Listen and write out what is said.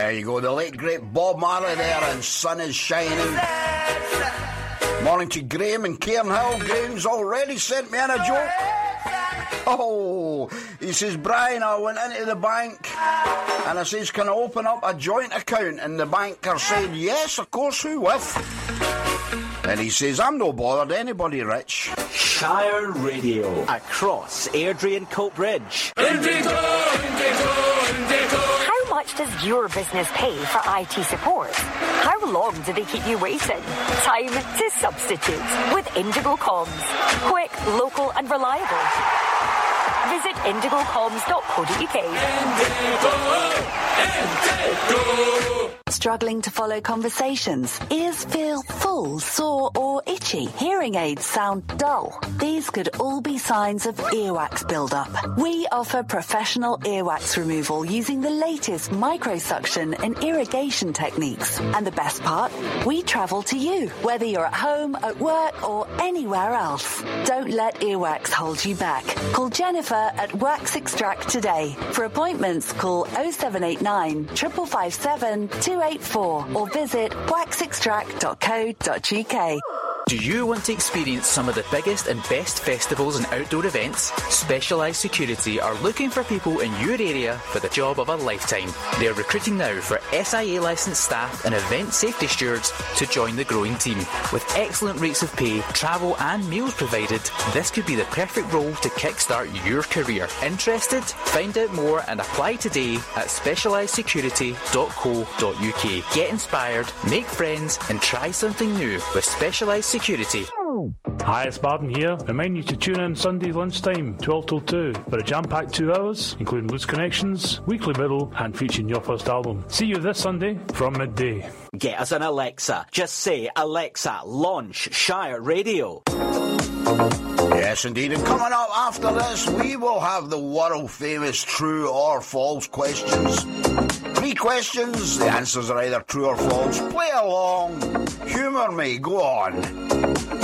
There you go, the late great Bob Marley there, and Sun is Shining. Morning to Graham in Cairnhill. Graham's already sent me in a joke. Oh, he says, Brian, I went into the bank and I says, can I open up a joint account? And the banker said, yes, of course, who with? And he says, I'm no bothered, anybody rich. Shire Radio, across Airdrie and Coatbridge. Indigo, Indigo, Indigo. How much does your business pay for IT support? How long do they keep you waiting? Time to substitute with Indigo Comms. Quick, local and reliable. Visit indigocoms.co.uk. Indigo. Struggling to follow conversations? Ears feel full, sore or itchy? Hearing aids sound dull? These could all be signs of earwax buildup. We offer professional earwax removal using the latest microsuction and irrigation techniques. And the best part? We travel to you, whether you're at home, at work or anywhere else. Don't let earwax hold you back. Call Jennifer at Wax Extract today. For appointments, call 0789 557 284 or visit waxextract.co.uk. Do you want to experience some of the biggest and best festivals and outdoor events? Specialised Security are looking for people in your area for the job of a lifetime. They are recruiting now for SIA licensed staff and event safety stewards to join the growing team. With excellent rates of pay, travel and meals provided, this could be the perfect role to kickstart your career. Interested? Find out more and apply today at specialisedsecurity.co.uk. Get inspired, make friends and try something new with Specialised Security. Hi, it's Martin here. Remind you to tune in Sunday lunchtime, 12 till 2, for a jam-packed 2 hours, including Loose Connections, Weekly Middle, and featuring your first album. See you this Sunday from midday. Get us an Alexa. Just say, Alexa, launch Shire Radio. Yes, indeed. And coming up after this, we will have the world-famous true or false questions. 3 questions. The answers are either true or false. Play along. Humour me. Go on.